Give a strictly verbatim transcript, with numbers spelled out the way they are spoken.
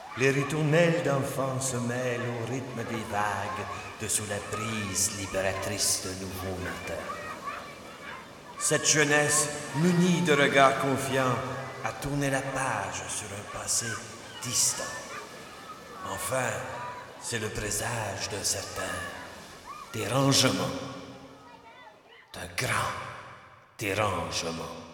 Les ritournelles d'enfants se mêlent au rythme des vagues de sous la brise libératrice de nouveaux matins. Cette jeunesse, munie de regards confiants, a tourné la page sur un passé distant. Enfin, c'est le présage d'un certain dérangement, d'un grand dérangement.